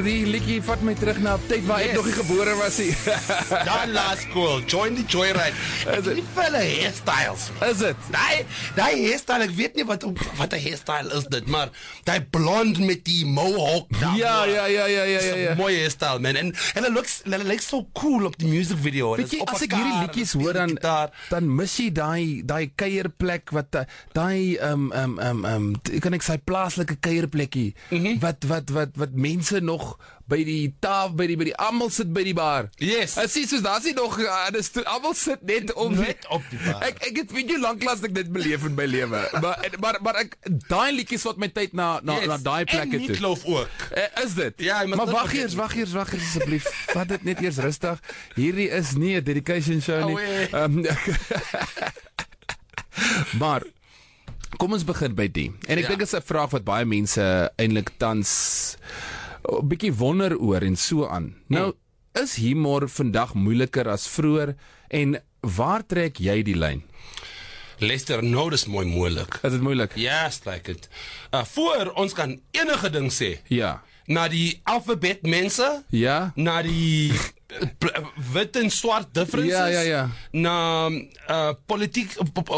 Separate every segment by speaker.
Speaker 1: die liedjie vat my terug na 'n tyd waar ek nog nie gebore was nie.
Speaker 2: Daar laat school, join the joyride.
Speaker 1: Is it?
Speaker 2: Die felle hairstyles.
Speaker 1: Is dit?
Speaker 2: Die hairstyle, ek weet nie wat 'n hairstyle is dit, maar die blond met die mohawk.
Speaker 1: Ja.
Speaker 2: Mooi hairstyle, man. En hulle lyk so cool op die music video.
Speaker 1: Weet jy, as ek hierdie liedjies hoor dan mis jy daai kuierplek wat daai kan ek sê plaaslike kuierplekkie wat mense nog by die tafel by die almal sit by die bar.
Speaker 2: Yes.
Speaker 1: As jy soos daar's nie nog almal sit net
Speaker 2: op die bar.
Speaker 1: Ek het weet jy lanklaas ek dit beleef in my lewe. Maar ek daai liedjies wat my tyd na daai plekke toe.
Speaker 2: En Meatloaf ook.
Speaker 1: Is dit?
Speaker 2: Ja,
Speaker 1: maar wag eers asseblief. Vat dit net eers rustig. Hierdie is nie 'n dedication show nie. Maar kom ons begin by die. En ek dink dit is 'n vraag wat baie mense eintlik tans 'n bietjie wonder oor en so aan. Nou, is humor vandag moeiliker as vroeër en waar trek jy die lyn?
Speaker 2: Lester, nou dis moeilik.
Speaker 1: Is dit moeilik?
Speaker 2: Yes, like it. Voor ons kan enige ding sê.
Speaker 1: Ja.
Speaker 2: Na die alfabet mense.
Speaker 1: Ja.
Speaker 2: Na die wit en swart differences.
Speaker 1: Ja.
Speaker 2: Na politiek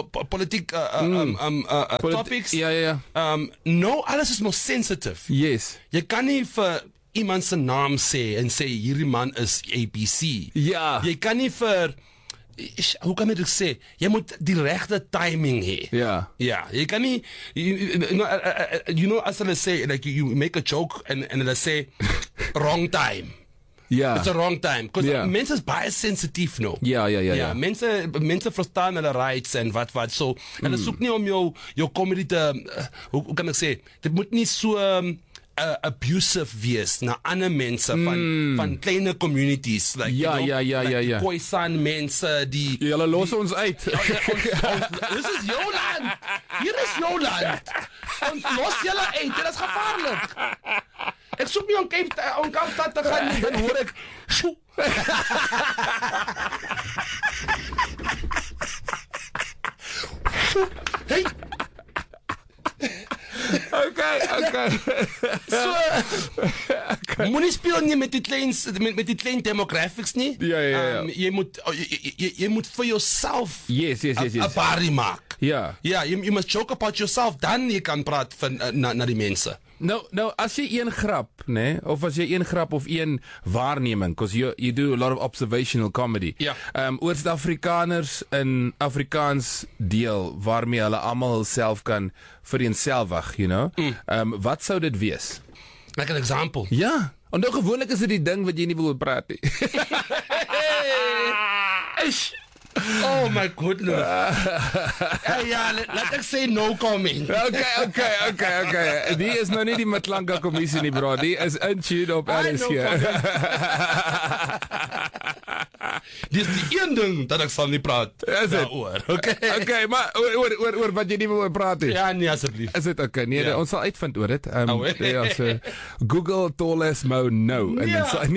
Speaker 2: topics.
Speaker 1: Ja.
Speaker 2: Nou alles is more sensitive.
Speaker 1: Yes.
Speaker 2: Jy kan nie vir iemand se naam sê en sê hierdie man is ABC.
Speaker 1: Ja.
Speaker 2: Jy kan nie vir hoe kan ek dit sê? Jy moet die regte timing hê.
Speaker 1: Ja.
Speaker 2: Ja, jy kan nie you know as hulle sê like you make a joke and hulle sê wrong time.
Speaker 1: Ja.
Speaker 2: It's a wrong time because mense is baie sensitief nou.
Speaker 1: Ja.
Speaker 2: Mense verstaan hulle rights en wat so. Hulle soek nie om jou comedy te hoe kan ek sê? Dit moet nie so abusive wees na ander mense van kleine communities like
Speaker 1: ja.
Speaker 2: Khoisan mense die
Speaker 1: hulle los ons uit.
Speaker 2: Dis is jou land. Hier is jou land. Ons los julle uit. Dit is gevaarlik. Ek soek nie om Kaapstad te gaan nie, dan hoor ek hey.
Speaker 1: Okay.
Speaker 2: So, moenie speel nie met die klein demographics nie.
Speaker 1: Ja.
Speaker 2: Jy moet vir jouself
Speaker 1: Yes.
Speaker 2: 'n party maak.
Speaker 1: Ja.
Speaker 2: Ja, you must joke about yourself, dan jy kan praat van na die mense.
Speaker 1: Nou as jy een grap, né, of as jy een grap of een waarneming, because you do a lot of observational comedy.
Speaker 2: Ja.
Speaker 1: Oor Suid-Afrikaners in Afrikaans deel waarmee hulle almal hulself kan vereenselwig, you know. Wat sou dit wees?
Speaker 2: Like an example.
Speaker 1: Ja. En nou gewoonlik is dit die ding wat jy nie wil praat nie.
Speaker 2: Oh my goodness. Ja, laat ek sê no comment.
Speaker 1: Okay. Die is nou nie die Matlanka kommissie nie, bro. Die is in tune op RSG.
Speaker 2: Dis die een ding dat ek sal nie praat.
Speaker 1: Is dit? Okay, maar oor wat jy nie wil praat nie.
Speaker 2: Ja, nee asseblief.
Speaker 1: Is dit okay? Nee, ons sal uitvind oor dit.
Speaker 2: Ja,
Speaker 1: so Google Tolles Mo no en dan sal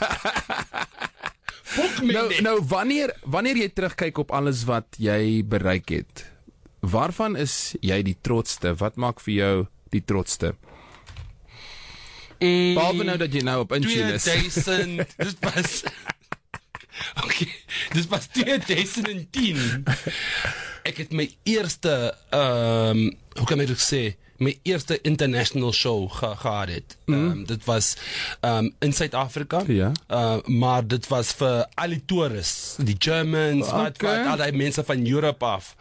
Speaker 1: Nou wanneer jy terugkyk op alles wat jy bereik het, waarvan is jy die trotste? Wat maak vir jou die trotste? Behalwe nou dat jy nou op Intune is.
Speaker 2: 2000, dis was 2010. Ek het my eerste hoe kan ek dit sê? My eerste international show gehad het. Dit was in Suid-Afrika.
Speaker 1: Ja.
Speaker 2: Maar dit was vir al die toerists, die Germans, wat al die mense van Europe af.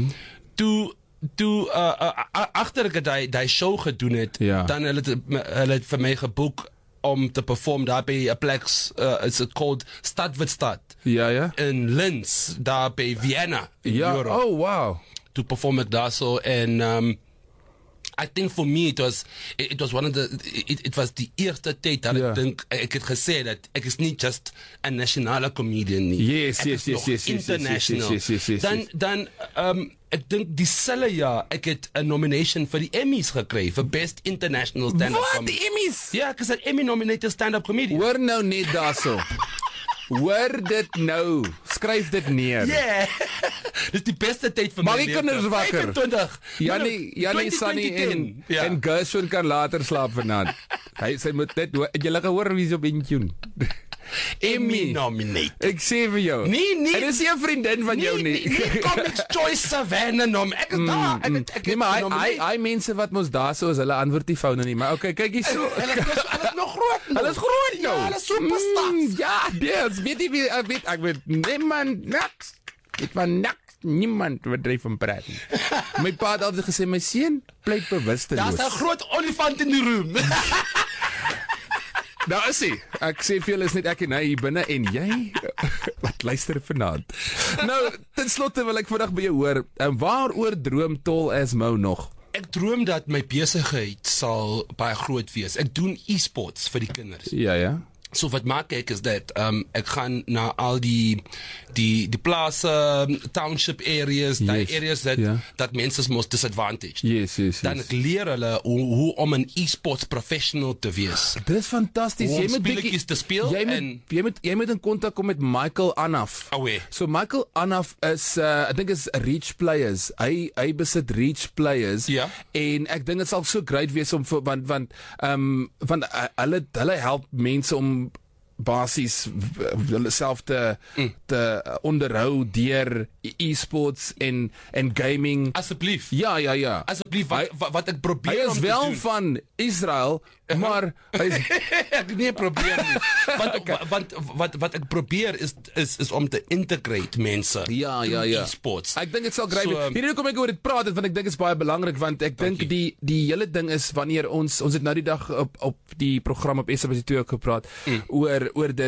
Speaker 2: Toe agter ek die show gedoen het, dan hulle het vir my geboek om te perform daar by 'n plek, it's called Stadwitstad.
Speaker 1: Ja.
Speaker 2: In Linz, daar by Vienna in Europe.
Speaker 1: Oh wow.
Speaker 2: Toe perform ek daar so en I think for me it was one of it was die eerste tyd dat ek dink ek het gesê dat ek is nie just 'n nasionale comedian nie.
Speaker 1: Yes.
Speaker 2: International. Dan ek dink dieselfde jaar ek het 'n nomination vir die Emmys gekry vir Best International Stand-up Comedy.
Speaker 1: Wat? Die Emmys?
Speaker 2: Ja, ek is 'n Emmy nominated stand-up comedian.
Speaker 1: Hoor nou net daarso. Hoor dit nou. Skryf dit neer.
Speaker 2: Yeah. Dis die beste tyd vir my.
Speaker 1: Maar die kinders wakker.
Speaker 2: 25.
Speaker 1: Jannie, Sunny en Gershwin kan later slaap vanaand. Hy sê moet net jy het gehoor wie is op Intune.
Speaker 2: Emmy nominated.
Speaker 1: Ek sê vir jou.
Speaker 2: Nee.
Speaker 1: En dis nie 'n vriendin van jou nie.
Speaker 2: Nie Comics Choice Savannah nom. Ek is daar.
Speaker 1: Nee, maar hy mense wat mos daar sou is, hulle antwoord nie foune nie, maar okay, kyk hier so.
Speaker 2: Hulle is nog groot.
Speaker 1: Hulle is groot nou.
Speaker 2: Ja, hulle is superstars.
Speaker 1: Ja, dis weet jy wie ek weet niemand niks. Dit was niemand wat dryf van praat nie. My pa het altyd gesê my seun bly bewusteloos.
Speaker 2: Daar's 'n groot olifant in die room.
Speaker 1: Nou is hy. Ek sê vir julle is net ek en hy hier binne en jy wat luister vanaand. Nou, ten slotte wil ek vandag by jou hoor, waaroor droom Tall as Mo nog?
Speaker 2: Ek droom dat my besigheid sal baie groot wees. Ek doen e-sports vir die kinders.
Speaker 1: Ja.
Speaker 2: So wat maak ek is dat ek gaan na al die plase, township areas, die areas dat mense is most disadvantaged.
Speaker 1: Yes.
Speaker 2: Dan ek leer hulle hoe om 'n e-sports professional te wees.
Speaker 1: Dit is fantasties.
Speaker 2: Jy moet spelletjies te speel
Speaker 1: jy moet in kontak kom met Michael Anaf. So Michael Anaf is ek dink is Reach Players. Hy besit Reach Players en ek dink dit sal so great wees om want hulle help mense om basies hulle self te onderhou deur e-sports en gaming.
Speaker 2: Asseblief.
Speaker 1: Ja.
Speaker 2: Asseblief wat ek probeer
Speaker 1: om te doen. Hy is wel van Israel, maar hy is
Speaker 2: ek nie probeer nie. Want wat ek probeer is om te integrate mense.
Speaker 1: Ja.
Speaker 2: E-sports.
Speaker 1: Ek dink dit sal great wees. Hierdie kom ek oor dit praat want ek dink dit is baie belangrik want ek dink die hele ding is wanneer ons het nou die dag op die program op SABC2 ook gepraat oor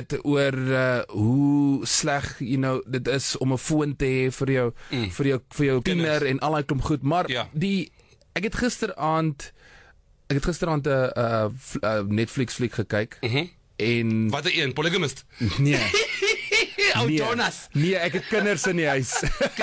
Speaker 1: hoe sleg dit is om 'n foon te hê vir jou tiener en al daai klomp goed, maar ek het gisteraand 'n Netflix fliek gekyk en
Speaker 2: wat 'n polygamist?
Speaker 1: Nee.
Speaker 2: Jonas.
Speaker 1: Nee, ek het kinders in die huis.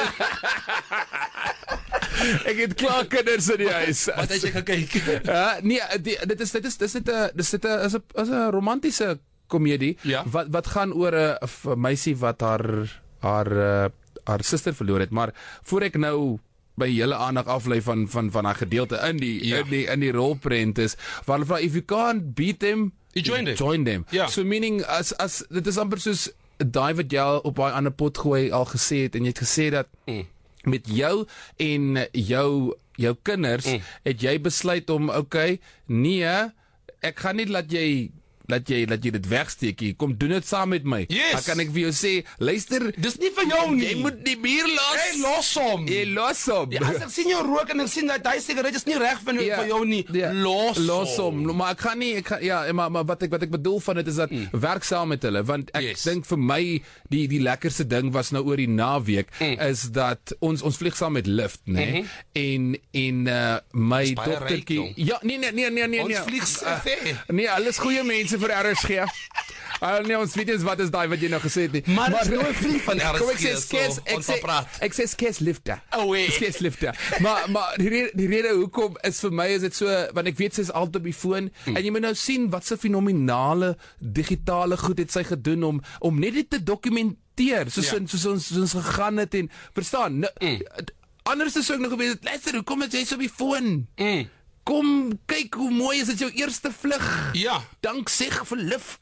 Speaker 1: Ek het klaar kinders in die huis.
Speaker 2: Wat het jy gekyk?
Speaker 1: Nee, dit is 'n romantiese komedie wat gaan oor 'n meisie wat haar suster verloor het, maar voor ek nou by hele aandag aflei van haar gedeelte in die rolprent is waar hulle vra if you can't beat them, join them. So meaning as dit is amper soos daai wat jy op daai ander pot gooi al gesê het en jy het gesê dat met jou en jou kinders het jy besluit om nee, ek gaan nie laat jy dit wegsteek. Kom doen dit saam met my. Dan kan ek vir jou sê, luister,
Speaker 2: dis nie vir jou nie.
Speaker 1: Jy moet die bier los.
Speaker 2: Hey, los hom. As ek sien jou rook en ek sien dat hy sigaret is nie reg vir jou nie. Los hom.
Speaker 1: Maar ek gaan nie maar wat ek bedoel van dit is dat werk saam met hulle want ek dink vir my die lekkerste ding was nou oor die naweek is dat ons vlieg saam met Lyft, né? En my dogtertjie nee.
Speaker 2: Ons vlieg
Speaker 1: nee, alles goeie mense vir RSG. Nee, ons weet eens wat is daai wat jy nou gesê het nie.
Speaker 2: Maar is nou 'n vriend van RSG.
Speaker 1: Kom ek sê skes lifter. Skes lifter. Maar die rede hoekom is vir my is dit so want ek weet sy is altyd op die foon en jy moet nou sien wat se fenominale digitale goed het sy gedoen om net dit te dokumenteer soos ons gegaan het en verstaan. Anders is ook nog gewees luister, hoekom is jy so op die foon? Kom kyk hoe mooi is dit jou eerste vlug. Dank sig vir Lyft.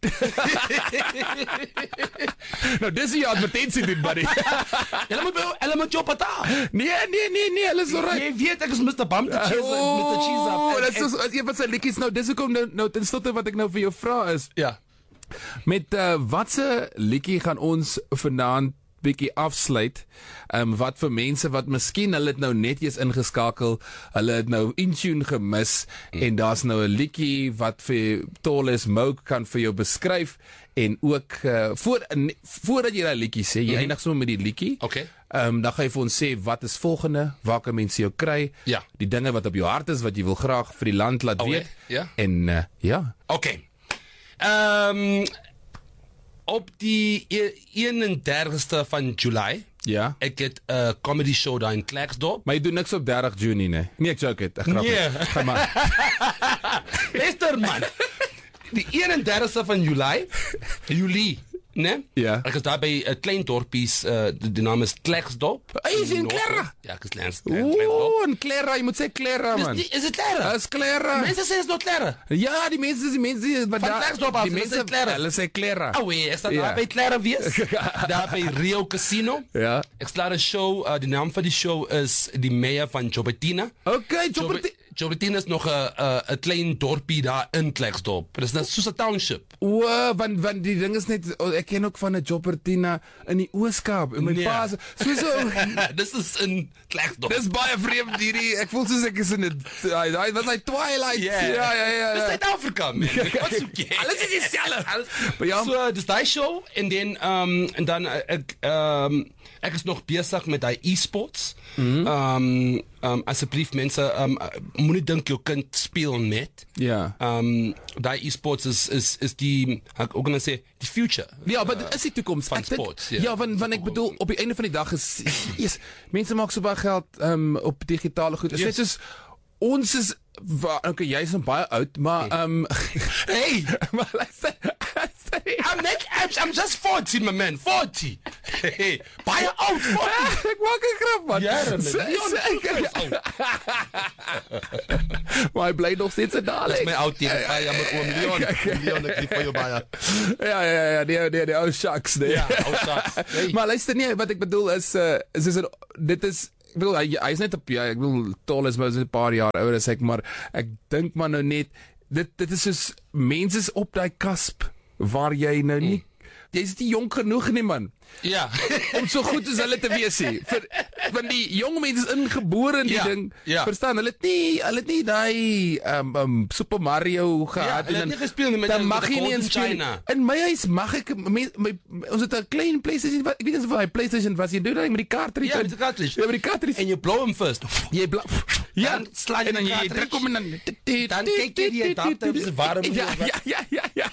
Speaker 1: Nou dis die advertensie doen buddy.
Speaker 2: Hulle moet jou betaal.
Speaker 1: Nee, hulle is alright.
Speaker 2: Jy weet ek is Mr. Bump the Cheese, Mr. Cheese.
Speaker 1: Dit is as een van sy liedjies nou dis hoekom nou ten slotte wat ek nou vir jou vra is. Met watse liedjie gaan ons vanaand bietjie afsluit, wat vir mense wat miskien hulle het nou net eens ingeskakel, hulle het nou Intune gemis en daar's nou 'n liedjie wat vir Tall as Mo kan vir jou beskryf en ook voordat jy daai liedjie sê, jy eindig sommer met die liedjie. Dan gaan jy vir ons sê wat is volgende, waar kan mense jou kry, die dinge wat op jou hart is wat jy wil graag vir die land laat weet. En op die 31ste van July ek het 'n comedy show daar in Klerksdorp. Maar jy doen niks op 30 Junie nie. Nee, ek joke het. Ek grap. Gaan maar.
Speaker 2: Luister man. Die 31ste van Julie né?
Speaker 1: Ja.
Speaker 2: Ek is daar by 'n klein dorpies, die naam is Klerksdorp.
Speaker 1: Is in Clara?
Speaker 2: Ja, ek is Klerksdorp.
Speaker 1: En Clara, jy moet sê Clara man.
Speaker 2: Is dit Clara?
Speaker 1: Is Clara.
Speaker 2: Mense sê is nog Clara.
Speaker 1: Ja, die mense wat
Speaker 2: Van
Speaker 1: daar
Speaker 2: Klerksdorp af,
Speaker 1: die
Speaker 2: hulle
Speaker 1: mense
Speaker 2: sê Clara.
Speaker 1: Hulle sê Clara.
Speaker 2: Oh wee, ek sta
Speaker 1: Ja.
Speaker 2: daar by Clara wees. Daar by Rio Casino.
Speaker 1: Ja.
Speaker 2: Ek slaat 'n show, die naam van die show is Die Meyer van Jobertina.
Speaker 1: Okay, Jobertina.
Speaker 2: Jobertina is nog 'n klein dorpie daar in Klerksdorp. Dit is net soos 'n township.
Speaker 1: O, want die ding is net ek ken ook van 'n Jobertina in die Ooskaap. In my
Speaker 2: Nee.
Speaker 1: pa so
Speaker 2: Dis is in Klerksdorp.
Speaker 1: dis baie vreemd hierdie. Ek voel soos ek is in 'n daai wat hy Twilight.
Speaker 2: Yeah.
Speaker 1: Ja.
Speaker 2: Dis Suid-Afrika, man. Wat soek jy?
Speaker 1: Alles is dieselfde. Maar ja,
Speaker 2: So, dis daai show en dan ek is nog besig met daai e-sports. Asseblief mense, moenie dink jou kind speel net.
Speaker 1: ja.
Speaker 2: Daai e-sports is die ek ook gaan sê die future.
Speaker 1: Ja, maar dit is die toekoms
Speaker 2: van
Speaker 1: Ek dink-
Speaker 2: sport, ja.
Speaker 1: Ja, want ek bedoel op die einde van die dag is mense maak so baie geld op digitale goed. Dit is net soos ons is okay, jy's nog baie oud, maar
Speaker 2: Hey,
Speaker 1: maar luister.
Speaker 2: I'm just 40, my man. 40. Hey, baie oud 40.
Speaker 1: Ek maak 'n grap man.
Speaker 2: Ja, man.
Speaker 1: Maar hy bly nog steeds 'n daling.
Speaker 2: My oud tegen baie jammer oom Leon. Leon ek lief vir jou baie.
Speaker 1: Ja, die ou shucks nee.
Speaker 2: Ja, ou shucks. Hey.
Speaker 1: Maar luister nie, wat ek bedoel is dit is ek bedoel hy is net op ek bedoel Tol is maar so 'n paar jaar ouer as ek, maar ek dink maar nou net dit is soos mense is op daai cusp waar jy nou nie jy's nie jonk genoeg nie man
Speaker 2: Ja.
Speaker 1: om so goed as hulle te wees nie. Want die jong mense is ingebore in die
Speaker 2: Ja,
Speaker 1: ding.
Speaker 2: ja.
Speaker 1: Verstaan? Hulle het nie daai Super Mario gehad
Speaker 2: hulle het nie gespeel nie met
Speaker 1: dan
Speaker 2: die-
Speaker 1: mag
Speaker 2: met
Speaker 1: jy
Speaker 2: die
Speaker 1: nie
Speaker 2: Golden
Speaker 1: inspeel.
Speaker 2: China.
Speaker 1: In my huis mag ek ons het 'n klein PlayStation ek weet nie of hy PlayStation was jy doen dit met die cartridge.
Speaker 2: Ja, met die cartridge.
Speaker 1: Ja, met die cartridge.
Speaker 2: En you blow him first.
Speaker 1: Jy ja,
Speaker 2: Dan slaan jy
Speaker 1: en dan
Speaker 2: die
Speaker 1: jy
Speaker 2: cartridge.
Speaker 1: druk hom en dan
Speaker 2: kyk jy die adapter of dit warm is.
Speaker 1: Ja.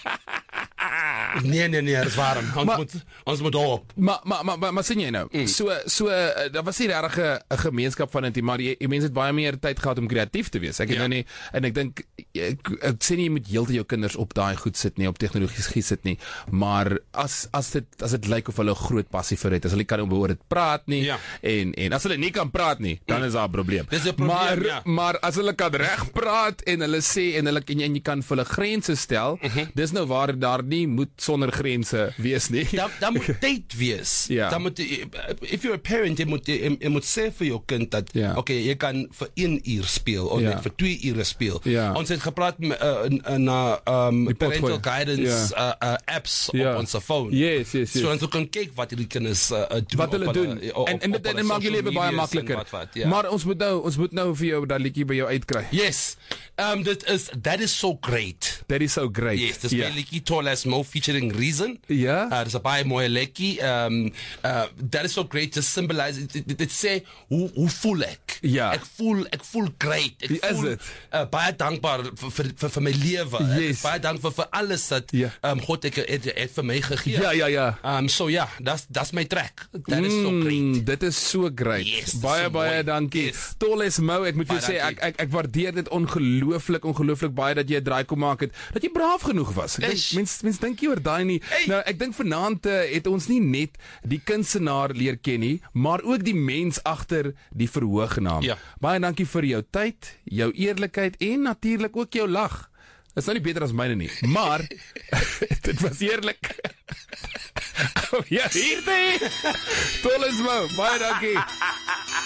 Speaker 2: Nee, dis warm. Ons moet op.
Speaker 1: Maar sien jy nou, daar was nie regtig 'n gemeenskap van dit, maar die mense het baie meer tyd gehad om kreatief te wees. Ek het nou nie en ek dink ek sê nie jy moet heeltyd jou kinders op daai goed sit nie, op tegnologie sit nie, maar as dit lyk of hulle 'n groot passie vir dit, as hulle kan oor dit praat nie en as hulle nie kan praat nie, dan is daar 'n probleem.
Speaker 2: Dis 'n probleem,
Speaker 1: Maar as hulle kan reg praat en hulle sê en jy kan vir hulle grense stel, dis nou waar daar nie moet sonder grense wees nie.
Speaker 2: Dan moet tyd wees.
Speaker 1: Ja.
Speaker 2: Dan moet if you're a parent, jy moet sê vir jou kind dat okay, jy kan vir 1 uur speel of net vir 2 ure speel. Ons het gepraat na parental guidance apps op ons phone.
Speaker 1: Yes.
Speaker 2: So ons kan kyk wat die kinders doen.
Speaker 1: Wat hulle doen. En dit maak jou lewe baie makliker. Maar ons moet nou vir jou daai liedjie by jou uitkry.
Speaker 2: Yes. That is so great.
Speaker 1: That is so great.
Speaker 2: Yes, dis my liedjie Tall as Mo featuring Reason.
Speaker 1: Ja.
Speaker 2: Dis 'n baie mooi liedjie. That is so great to symbolize dit sê hoe voel ek?
Speaker 1: Ja.
Speaker 2: Ek voel great. Ek voel baie dankbaar vir my lewe. Ek is baie dankbaar vir alles dat God het vir my gegee.
Speaker 1: Ja.
Speaker 2: So that's my track. That is so great.
Speaker 1: Dit is so great.
Speaker 2: Yes,
Speaker 1: baie dankie.
Speaker 2: Yes.
Speaker 1: Tall as Mo, ek moet jou sê ek waardeer dit ongelooflik baie dat jy 'n draai kom maak het. Dat jy braaf genoeg was. Mense dink nie oor daai nie. Nou ek dink vanaand het ons nie net die kunstenaar leer ken nie, maar ook die mens agter die verhoognaam. Baie dankie vir jou tyd, jou eerlikheid en natuurlik ook jou lag. Dit is nou nie beter as myne nie, maar dit was eerlik. Ja, hier dit. Tall as Mo, baie dankie.